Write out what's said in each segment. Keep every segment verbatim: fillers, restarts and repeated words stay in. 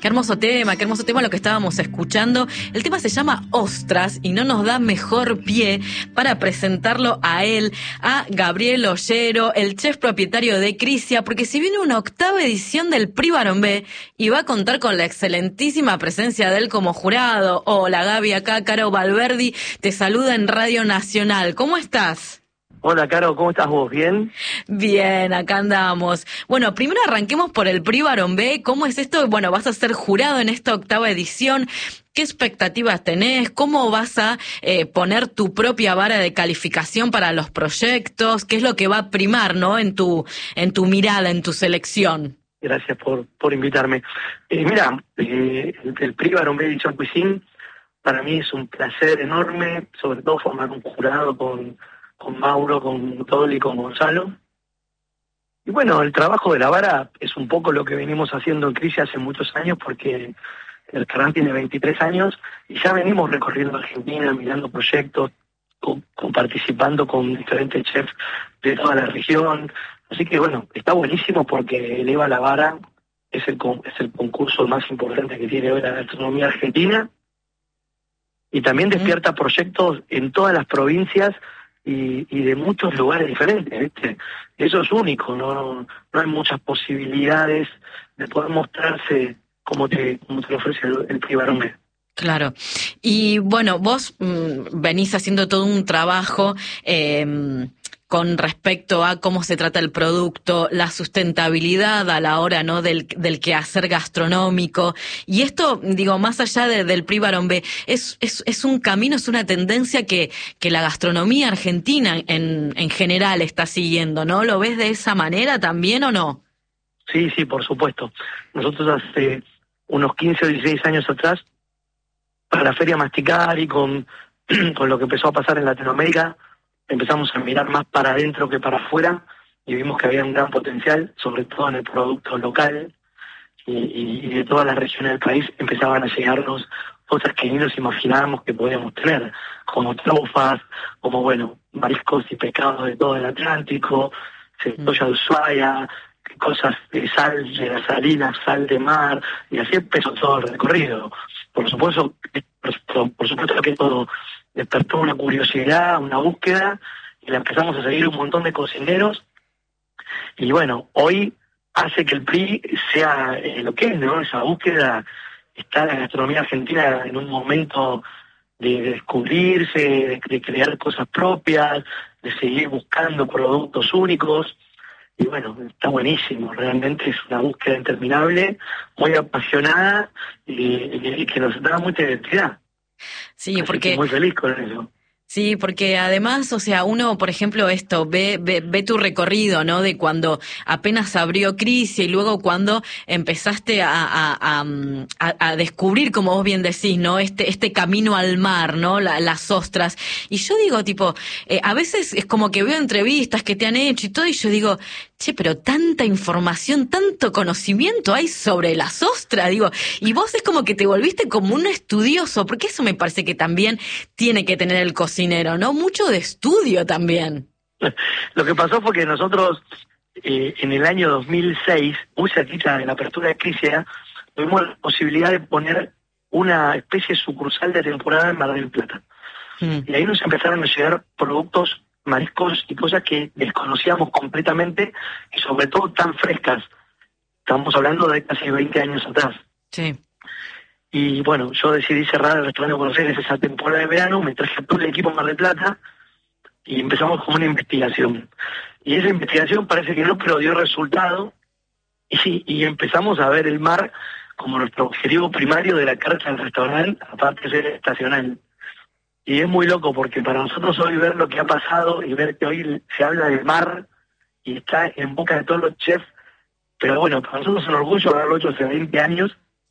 Qué hermoso tema, qué hermoso tema lo que estábamos escuchando. El tema se llama Ostras y no nos da mejor pie para presentarlo a él, a Gabriel Ollero, el chef propietario de Crisia, porque si viene una octava edición del Prix Barón B y va a contar con la excelentísima presencia de él como jurado. Hola Gaby, acá Caro Valverdi te saluda en Radio Nacional. ¿Cómo estás? Hola, Caro, ¿cómo estás vos? ¿Bien? Bien, acá andamos. Bueno, primero arranquemos por el Prix Barón B. ¿Cómo es esto? Bueno, vas a ser jurado en esta octava edición. ¿Qué expectativas tenés? ¿Cómo vas a eh, poner tu propia vara de calificación para los proyectos? ¿Qué es lo que va a primar, no, en tu en tu mirada, en tu selección? Gracias por, por invitarme. Eh, mira, eh, el, el Prix Barón B Edition Cuisine para mí es un placer enorme, sobre todo formar un jurado con... con Mauro, con Toli y con Gonzalo. Y bueno, el trabajo de la vara es un poco lo que venimos haciendo en Crisia hace muchos años, porque el canal tiene veintitrés años y ya venimos recorriendo Argentina, mirando proyectos, con, con participando con diferentes chefs de toda la región. Así que bueno, está buenísimo porque eleva la vara, es el, es el concurso más importante que tiene hoy la gastronomía argentina, y también despierta proyectos en todas las provincias Y, y de muchos lugares diferentes, ¿viste? Eso es único, no no hay muchas posibilidades de poder mostrarse como te, como te lo ofrece el, el Prix Barón B. Claro. Y bueno, vos mmm, venís haciendo todo un trabajo eh, con respecto a cómo se trata el producto, la sustentabilidad a la hora, ¿no?, del, del quehacer gastronómico. Y esto, digo, más allá de, del Prix Barón B, es, es, es un camino, es una tendencia que, que la gastronomía argentina en, en general está siguiendo, ¿no? ¿Lo ves de esa manera también o no? Sí, sí, por supuesto. Nosotros hace unos quince o dieciséis años atrás, para la Feria Masticar y con, con lo que empezó a pasar en Latinoamérica, empezamos a mirar más para adentro que para afuera y vimos que había un gran potencial, sobre todo en el producto local, y, y, y de todas las regiones del país empezaban a llegarnos cosas que ni nos imaginábamos que podíamos tener, como trufas, como, bueno, mariscos y pescados de todo el Atlántico, cebolla de Ushuaia, cosas de sal, de la salina, sal de mar, y así empezó todo el recorrido. Por supuesto, por, por supuesto que todo despertó una curiosidad, una búsqueda, y la empezamos a seguir un montón de cocineros, y bueno, hoy hace que el Prix sea eh, lo que es, ¿no? Esa búsqueda. Está la gastronomía argentina en un momento de, de descubrirse, de, de crear cosas propias, de seguir buscando productos únicos. Y bueno, está buenísimo, realmente es una búsqueda interminable, muy apasionada y, y, y que nos da mucha identidad. Sí, Así porque... que muy feliz con eso. Sí, porque además, o sea, uno, por ejemplo, esto, ve, ve, ve tu recorrido, ¿no? De cuando apenas abrió Crisia y luego cuando empezaste a, a, a, a, a descubrir, como vos bien decís, ¿no? Este, este camino al mar, ¿no? La, las ostras. Y yo digo, tipo, eh, a veces es como que veo entrevistas que te han hecho y todo, y yo digo, che, pero tanta información, tanto conocimiento hay sobre las ostras, digo, y vos es como que te volviste como un estudioso, porque eso me parece que también tiene que tener el cocinero, ¿no? Mucho de estudio también. Lo que pasó fue que nosotros, eh, en el año dos mil seis, muy cerquita de la apertura de Crisia, tuvimos la posibilidad de poner una especie de sucursal de temporada en Mar del Plata. Mm. Y ahí nos empezaron a llegar productos, mariscos y cosas que desconocíamos completamente y sobre todo tan frescas. Estamos hablando de casi veinte años atrás. Sí. Y bueno, yo decidí cerrar el restaurante de Buenos Aires esa temporada de verano, me traje a todo el equipo en Mar del Plata y empezamos con una investigación. Y esa investigación parece que no, pero dio resultado y, y empezamos a ver el mar como nuestro objetivo primario de la carta del restaurante, aparte de ser estacional. Y es muy loco porque para nosotros hoy ver lo que ha pasado y ver que hoy se habla del mar y está en boca de todos los chefs, pero bueno, para nosotros es un orgullo haberlo hecho hace veinte años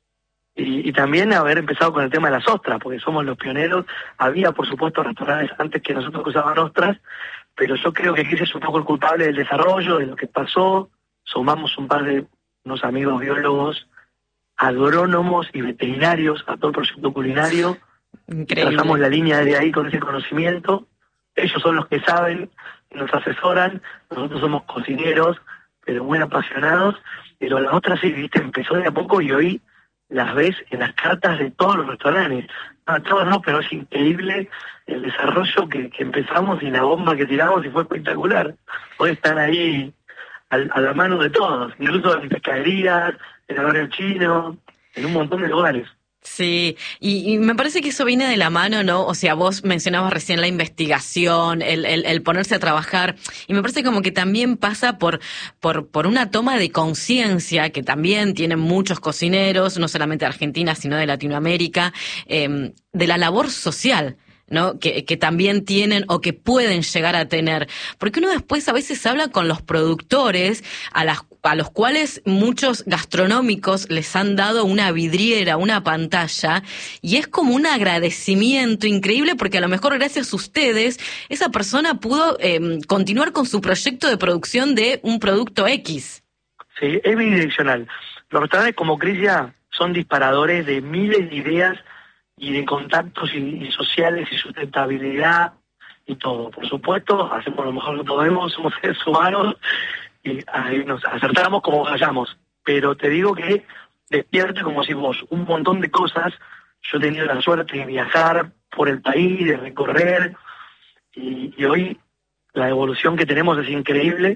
y, y también haber empezado con el tema de las ostras, porque somos los pioneros. Había, por supuesto, restaurantes antes que nosotros que usaban ostras, pero yo creo que ese es un poco el culpable del desarrollo, de lo que pasó. Sumamos un par de unos amigos biólogos, agrónomos y veterinarios a todo el proyecto culinario. Increíble. Trazamos la línea de ahí con ese conocimiento. Ellos son los que saben, nos asesoran. Nosotros somos cocineros, pero muy apasionados. Pero la otra sí, viste, empezó de a poco y hoy las ves en las cartas de todos los restaurantes. No, todos no, pero es increíble el desarrollo que, que empezamos y la bomba que tiramos y fue espectacular. Hoy están ahí al, a la mano de todos, incluso en pescaderías, en el barrio chino, en un montón de lugares. Sí, y, y me parece que eso viene de la mano, ¿no? O sea, vos mencionabas recién la investigación, el, el, el ponerse a trabajar, y me parece como que también pasa por, por, por una toma de conciencia que también tienen muchos cocineros, no solamente de Argentina, sino de Latinoamérica, eh, de la labor social, ¿no? Que, que también tienen o que pueden llegar a tener. Porque uno después a veces habla con los productores a las a los cuales muchos gastronómicos les han dado una vidriera, una pantalla, y es como un agradecimiento increíble porque a lo mejor gracias a ustedes esa persona pudo eh, continuar con su proyecto de producción de un producto X. Sí, es bidireccional. Los restaurantes como Crisia son disparadores de miles de ideas y de contactos y, y sociales y sustentabilidad y todo. Por supuesto, hacemos lo mejor que podemos, somos seres humanos y ahí nos acertamos como vayamos. Pero te digo que despierta, como si vos, un montón de cosas. Yo he tenido la suerte de viajar por el país, de recorrer, y, y hoy la evolución que tenemos es increíble,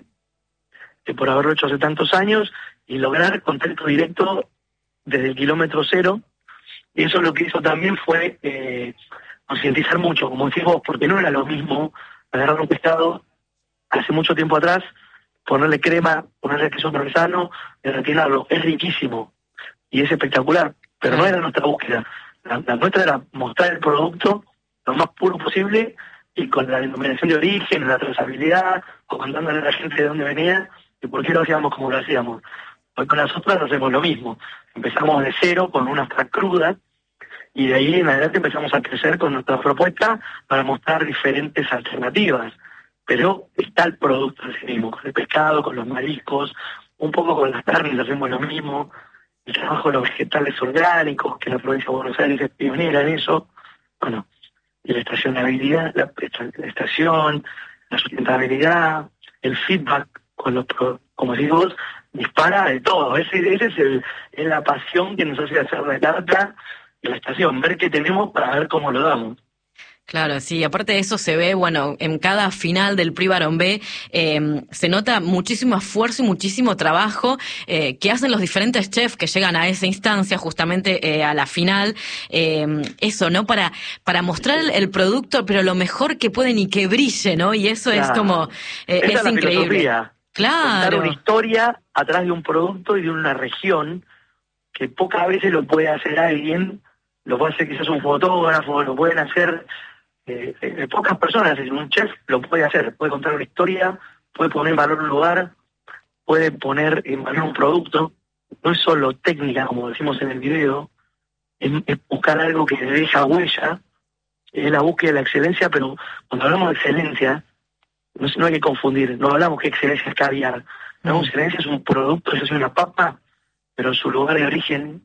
eh, por haberlo hecho hace tantos años, y lograr contacto directo desde el kilómetro cero. Y eso lo que hizo también fue eh, concientizar mucho, como decís vos, porque no era lo mismo agarrar un pescado hace mucho tiempo atrás, ponerle crema, ponerle queso parmesano y retirarlo. Es riquísimo y es espectacular, pero no era nuestra búsqueda. La, la nuestra era mostrar el producto lo más puro posible y con la denominación de origen, la trazabilidad, o contándole a la gente de dónde venía y por qué lo hacíamos como lo hacíamos. Hoy con las otras hacemos lo mismo. Empezamos de cero con una extra cruda y de ahí en adelante empezamos a crecer con nuestra propuesta para mostrar diferentes alternativas. Pero está el producto en sí mismo, con el pescado, con los mariscos, un poco con las carnes hacemos lo mismo, el trabajo de los vegetales orgánicos, que la provincia de Buenos Aires es pionera en eso, bueno, y la estacionabilidad, la, la estación, la sustentabilidad, el feedback con los, como decís vos, dispara de todo. Ese, ese es, el, es la pasión que nos hace hacer la carta de la estación, ver qué tenemos para ver cómo lo damos. Claro, sí, aparte de eso se ve, bueno, en cada final del Prix Barón B eh, se nota muchísimo esfuerzo y muchísimo trabajo eh, que hacen los diferentes chefs que llegan a esa instancia, justamente eh, a la final, eh, eso, ¿no? Para para mostrar el, el producto, pero lo mejor que pueden y que brille, ¿no? Y eso claro. es como, eh, Esa es, es la increíble. Filosofía. Claro. Contar una historia atrás de un producto y de una región que pocas veces lo puede hacer alguien, lo puede hacer quizás un fotógrafo, lo pueden hacer eh, eh, pocas personas, un chef lo puede hacer, puede contar una historia, puede poner en valor un lugar, puede poner en valor un producto, no es solo técnica como decimos en el video, es, es buscar algo que deja huella, es la búsqueda de la excelencia, pero cuando hablamos de excelencia, no, no hay que confundir, no hablamos que excelencia es caviar, no, mm. excelencia es un producto, es una papa, pero su lugar de origen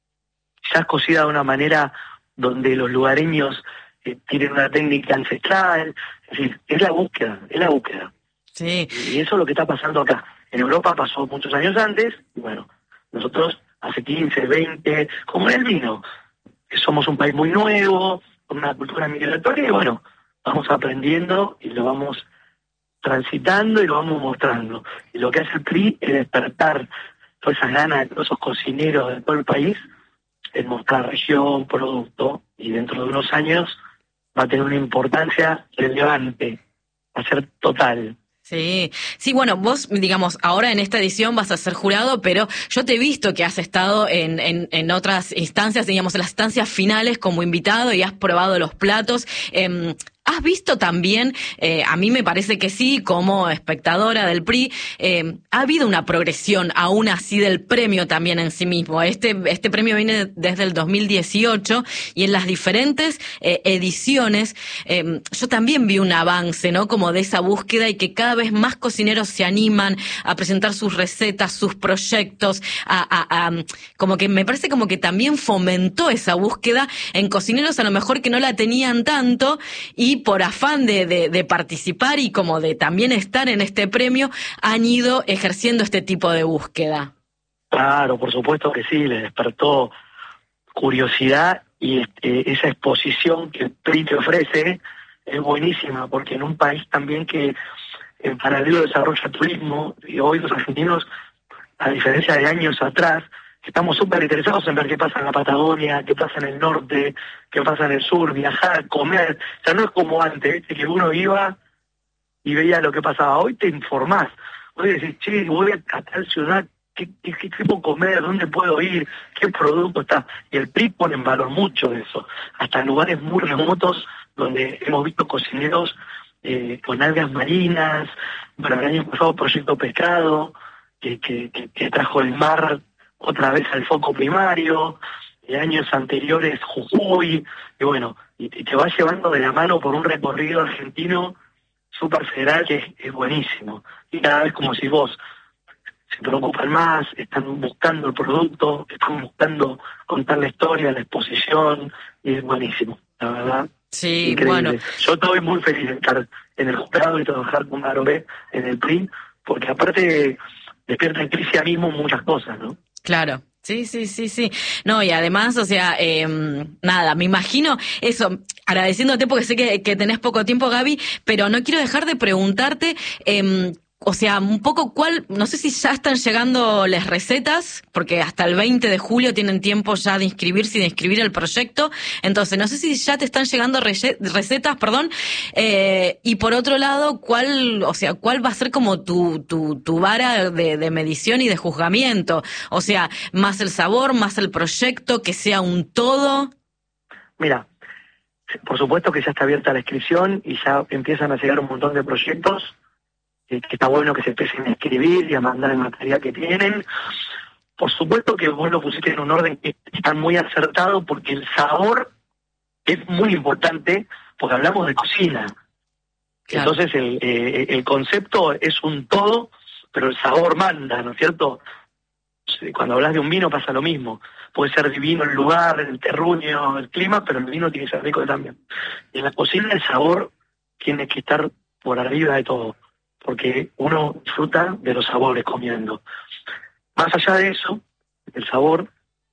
quizás cocida de una manera donde los lugareños eh, tienen una técnica ancestral, es decir, es la búsqueda, es la búsqueda. Sí. Y eso es lo que está pasando acá. En Europa pasó muchos años antes, y bueno, nosotros hace quince, veinte, como en el vino, que somos un país muy nuevo, con una cultura migratoria, y bueno, vamos aprendiendo y lo vamos transitando y lo vamos mostrando. Y lo que hace el P R I es despertar todas esas ganas de todos esos cocineros de todo el país, en mostrar región, producto, y dentro de unos años va a tener una importancia relevante, va a ser total. Sí, sí, bueno, vos, digamos, ahora en esta edición vas a ser jurado, pero yo te he visto que has estado en, en, en otras instancias, digamos, en las instancias finales como invitado y has probado los platos. Eh, ¿Has visto también, eh, a mí me parece que sí, como espectadora del P R I, eh, ha habido una progresión aún así del premio también en sí mismo? Este, este premio viene desde el dos mil dieciocho y en las diferentes eh, ediciones eh, yo también vi un avance, ¿no? Como de esa búsqueda y que cada vez más cocineros se animan a presentar sus recetas, sus proyectos, a, a, a, como que me parece como que también fomentó esa búsqueda en cocineros a lo mejor que no la tenían tanto y por afán de, de, de participar y como de también estar en este premio, han ido ejerciendo este tipo de búsqueda. Claro, por supuesto que sí, les despertó curiosidad y eh, esa exposición que el P R I te ofrece es buenísima, porque en un país también que en paralelo desarrolla turismo, y hoy los argentinos, a diferencia de años atrás, estamos súper interesados en ver qué pasa en la Patagonia, qué pasa en el norte, qué pasa en el sur, viajar, comer. O sea, no es como antes, ¿viste? Que uno iba y veía lo que pasaba. Hoy te informás. Hoy decís, che, voy a tal ciudad, ¿qué, qué, qué, qué puedo comer? ¿Dónde puedo ir? ¿Qué producto está? Y el P R I pone en valor mucho de eso. Hasta en lugares muy remotos donde hemos visto cocineros eh, con algas marinas. Bueno, el año pasado Proyecto Pescado, que, que, que, que trajo el mar otra vez al foco primario, de años anteriores Jujuy, y bueno, y, y te va llevando de la mano por un recorrido argentino súper federal que es, es buenísimo. Y cada vez, como si vos, se preocupan más, están buscando el producto, están buscando contar la historia, la exposición, y es buenísimo, la verdad. Sí, increíble. Bueno. Yo estoy muy feliz de estar en el jurado y trabajar con Marobé en el P R I, porque aparte despierta en crisis mismo muchas cosas, ¿no? Claro. Sí, sí, sí, sí. No, y además, o sea, eh, nada, me imagino eso, agradeciéndote porque sé que, que tenés poco tiempo, Gaby, pero no quiero dejar de preguntarte, eh, o sea, un poco cuál, no sé si ya están llegando las recetas, porque hasta el veinte de julio tienen tiempo ya de inscribirse y de inscribir el proyecto, entonces no sé si ya te están llegando recetas, perdón, eh, y por otro lado, cuál, o sea, cuál va a ser como tu, tu, tu vara de, de medición y de juzgamiento, o sea, más el sabor, más el proyecto, que sea un todo. Mira, por supuesto que ya está abierta la inscripción y ya empiezan a llegar un montón de proyectos, que está bueno que se empiecen a escribir y a mandar el material que tienen. Por supuesto que vos lo pusiste en un orden que está muy acertado, porque el sabor es muy importante, porque hablamos de cocina. Claro. Entonces el, eh, el concepto es un todo, pero el sabor manda, ¿no es cierto? Cuando hablas de un vino pasa lo mismo. Puede ser divino el lugar, el terruño, el clima, pero el vino tiene que ser rico también. Y en la cocina el sabor tiene que estar por arriba de todo, porque uno disfruta de los sabores comiendo. Más allá de eso, el sabor,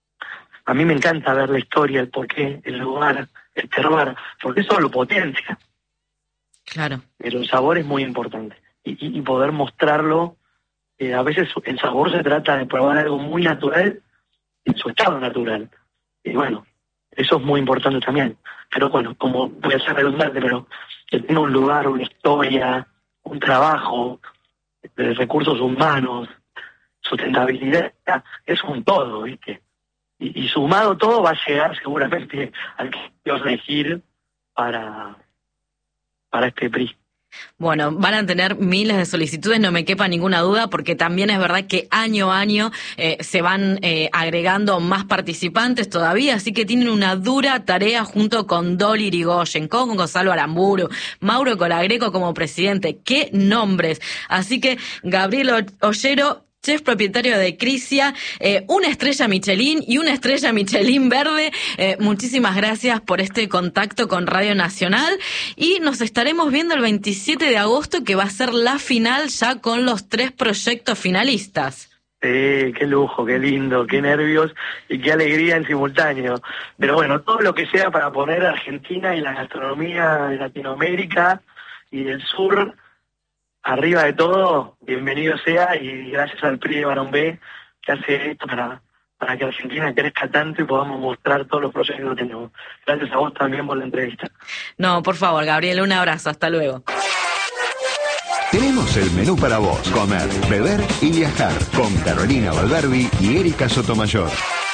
a mí me encanta ver la historia, el porqué, el lugar, el terroir, porque eso lo potencia. Claro. Pero el sabor es muy importante. Y, y, y poder mostrarlo, eh, a veces el sabor se trata de probar algo muy natural, en su estado natural. Y bueno, eso es muy importante también. Pero bueno, como voy a ser redundante, pero que tenga un lugar, una historia, un trabajo de recursos humanos, sustentabilidad, es un todo, ¿viste? Y, y sumado todo va a llegar seguramente al que vas a elegir para, para este P R I. Bueno, van a tener miles de solicitudes, no me quepa ninguna duda, porque también es verdad que año a año eh, se van eh, agregando más participantes todavía, así que tienen una dura tarea junto con Dolly Irigoyen, con Gonzalo Aramburu, Mauro Colagreco como presidente. ¡Qué nombres! Así que Gabriel Ollero, chef propietario de Crisia, eh, una estrella Michelin y una estrella Michelin verde. Eh, muchísimas gracias por este contacto con Radio Nacional y nos estaremos viendo el veintisiete de agosto, que va a ser la final ya con los tres proyectos finalistas. Sí, qué lujo, qué lindo, qué nervios y qué alegría en simultáneo. Pero bueno, todo lo que sea para poner a Argentina y la gastronomía de Latinoamérica y del sur arriba de todo, bienvenido sea, y gracias al P R I de Barón B que hace esto para, para que Argentina crezca tanto y podamos mostrar todos los proyectos que tenemos. Gracias a vos también por la entrevista. No, por favor, Gabriel, un abrazo, hasta luego. Tenemos el menú para vos, comer, beber y viajar, con Carolina Valverbi y Erika Sotomayor.